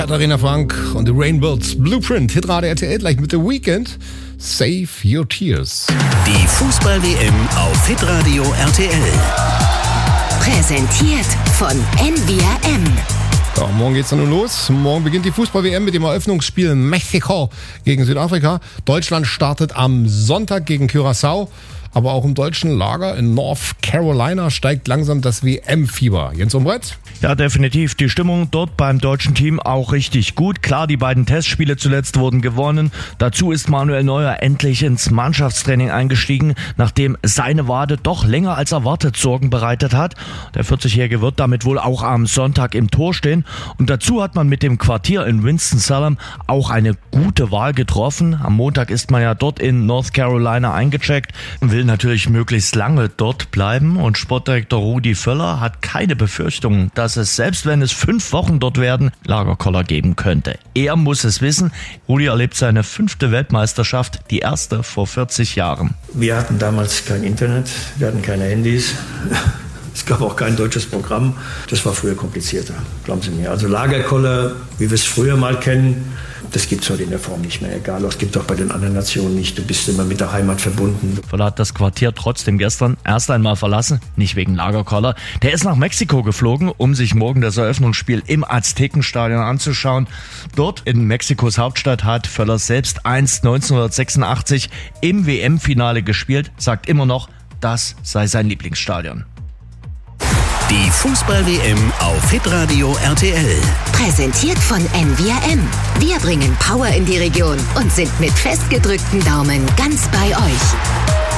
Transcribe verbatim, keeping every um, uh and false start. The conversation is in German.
Katharina Frank und die Rainbirds. Blueprint, Hitradio R T L, gleich mit The Weekend. Save Your Tears. Die Fußball-W M auf Hitradio R T L. Präsentiert von N V R M. Ja, morgen geht's dann nun los. Morgen beginnt die Fußball-W M mit dem Eröffnungsspiel Mexiko gegen Südafrika. Deutschland startet am Sonntag gegen Curaçao. Aber auch im deutschen Lager in North Carolina steigt langsam das W M-Fieber. Jens Umbrett? Ja, definitiv. Die Stimmung dort beim deutschen Team auch richtig gut. Klar, die beiden Testspiele zuletzt wurden gewonnen. Dazu ist Manuel Neuer endlich ins Mannschaftstraining eingestiegen, nachdem seine Wade doch länger als erwartet Sorgen bereitet hat. Der vierzigjährige wird damit wohl auch am Sonntag im Tor stehen. Und dazu hat man mit dem Quartier in Winston-Salem auch eine gute Wahl getroffen. Am Montag ist man ja dort in North Carolina eingecheckt und will natürlich möglichst lange dort bleiben. Und Sportdirektor Rudi Völler hat keine Befürchtungen, dass es, selbst wenn es fünf Wochen dort werden, Lagerkoller geben könnte. Er muss es wissen. Rudi erlebt seine fünfte Weltmeisterschaft, die erste vor vierzig Jahren. Wir hatten damals kein Internet, wir hatten keine Handys. Es gab auch kein deutsches Programm. Das war früher komplizierter, glauben Sie mir. Also Lagerkoller, wie wir es früher mal kennen, das gibt es heute in der Form nicht mehr. Egal, es gibt auch bei den anderen Nationen nicht. Du bist immer mit der Heimat verbunden. Völler hat das Quartier trotzdem gestern erst einmal verlassen, nicht wegen Lagerkoller. Der ist nach Mexiko geflogen, um sich morgen das Eröffnungsspiel im Aztekenstadion anzuschauen. Dort in Mexikos Hauptstadt hat Völler selbst einst neunzehnhundertsechsundachtzig im W M-Finale gespielt, sagt immer noch, das sei sein Lieblingsstadion. Die Fußball-W M auf Hitradio R T L. Präsentiert von N V R M. Wir bringen Power in die Region und sind mit festgedrückten Daumen ganz bei euch.